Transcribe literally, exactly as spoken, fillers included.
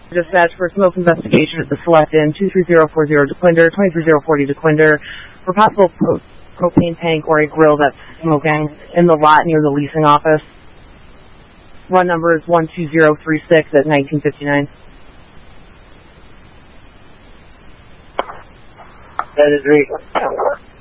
Dispatch for smoke investigation at the Select Inn, two three zero four zero Dequinder, twenty-three zero forty Dequinder, for possible pro propane tank or a grill that's smoking in the lot near the leasing office. Run number is one two zero three six at nineteen fifty-nine. That is right.